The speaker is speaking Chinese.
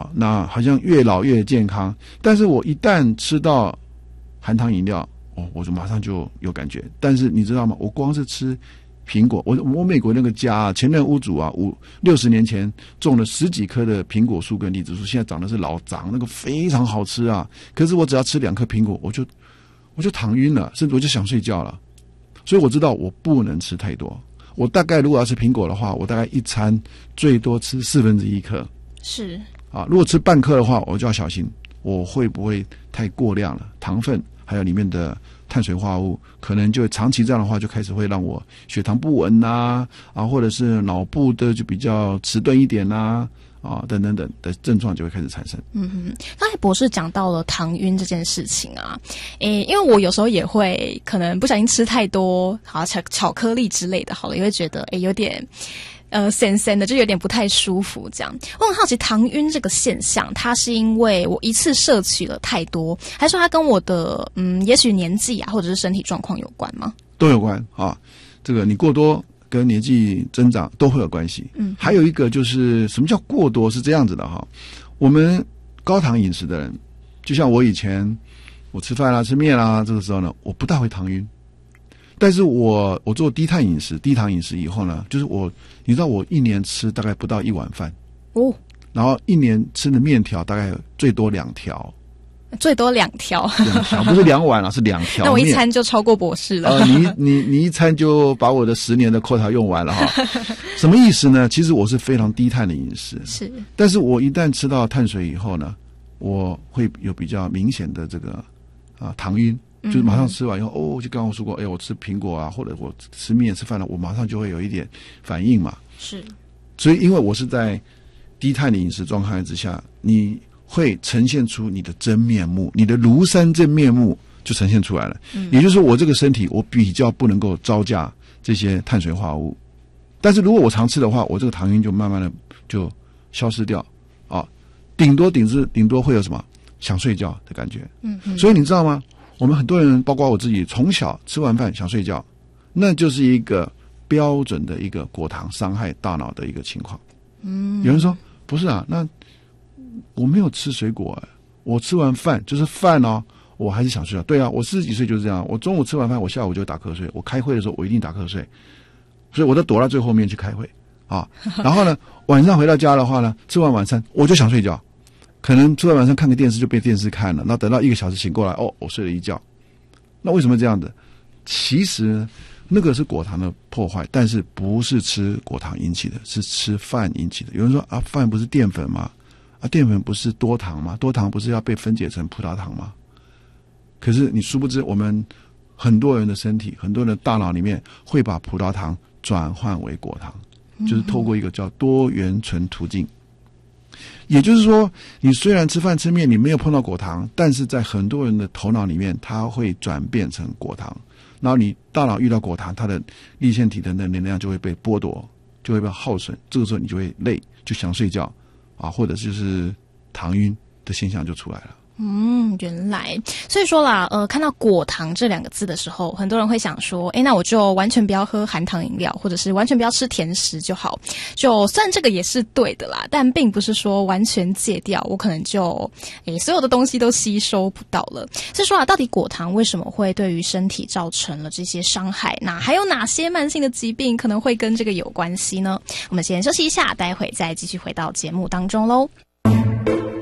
那好像越老越健康。但是我一旦吃到含糖饮料，我就马上就有感觉。但是你知道吗？我光是吃苹果，我美国那个家前任屋主啊，60年前种了10几棵的苹果树跟荔枝树，现在长的是老长，那个非常好吃啊。可是我只要吃2颗苹果，我就躺晕了，甚至我就想睡觉了。所以我知道我不能吃太多。我大概如果要吃苹果的话，我大概一餐最多吃1/4颗。 是啊，如果吃半颗的话，我就要小心，我会不会太过量了？糖分还有里面的碳水化合物，可能就长期这样的话，就开始会让我血糖不稳啊，或者是脑部的就比较迟钝一点等等等的症状就会开始产生。 刚才博士讲到了糖晕这件事情啊，因为我有时候也会可能不小心吃太多巧克力之类的，好了，也会觉得有点咸咸的，就有点不太舒服这样。我很好奇糖晕这个现象，它是因为我一次摄取了太多，还是说它跟我的也许年纪或者是身体状况有关吗？ 都有关啊，这个你过多跟年纪增长都会有关系。还有一个就是什么叫过多，是这样子的哈。我们高糖饮食的人，就像我以前我吃饭吃面这个时候呢，我不大会糖晕。但是我做低糖饮食以后呢，就是你知道我一年吃大概不到1碗饭然后一年吃的面条大概最多2条。 最多2条不是2碗是2条面。 那我一餐就超过博士了。 你一餐就把我的10年的quota用完了哈。什么意思呢？其实我是非常低碳的饮食， 是。 但是我一旦吃到碳水以后呢，我会有比较明显的这个糖晕。就是马上吃完以后，就刚刚我说过，我吃苹果或者我吃面吃饭了，我马上就会有一点反应嘛。 是。 所以因为我是在低碳的饮食状态之下，你会呈现出你的真面目，你的庐山真面目就呈现出来了。也就是说，我这个身体我比较不能够招架这些碳水化合物，但是如果我常吃的话，我这个糖晕就慢慢的就消失掉顶多会有什么想睡觉的感觉。所以你知道吗？我们很多人，包括我自己，从小吃完饭想睡觉，那就是一个标准的一个果糖伤害大脑的一个情况。有人说不是那我没有吃水果我吃完饭就是饭我还是想睡觉。对我40几岁就是这样，我中午吃完饭，我下午就打瞌睡，我开会的时候我一定打瞌睡，所以我都躲到最后面去开会然后呢，晚上回到家的话呢，吃完晚餐我就想睡觉。可能吃完晚上看个电视就被电视看了，那等到1个小时醒过来，我睡了一觉。那为什么这样子？其实那个是果糖的破坏，但是不是吃果糖引起的，是吃饭引起的。有人说饭不是淀粉吗？淀粉不是多糖吗？多糖不是要被分解成葡萄糖吗？可是你殊不知，我们很多人的身体，很多人的大脑里面会把葡萄糖转换为果糖，就是透过一个叫多元醇途径。也就是说，你虽然吃饭吃面你没有碰到果糖，但是在很多人的头脑里面，它会转变成果糖。然后你大脑遇到果糖，它的粒线体的能量就会被剥夺，就会被耗损。这个时候你就会累，就想睡觉或者就是糖晕的现象就出来了。 原来，所以说啦，看到果糖这2个字的时候，很多人会想说，那我就完全不要喝含糖饮料，或者是完全不要吃甜食就好。就虽然这个也是对的啦，但并不是说完全戒掉，我可能就所有的东西都吸收不到了。所以说到底果糖为什么会对于身体造成了这些伤害？那还有哪些慢性的疾病可能会跟这个有关系呢？我们先休息一下，待会再继续回到节目当中喽。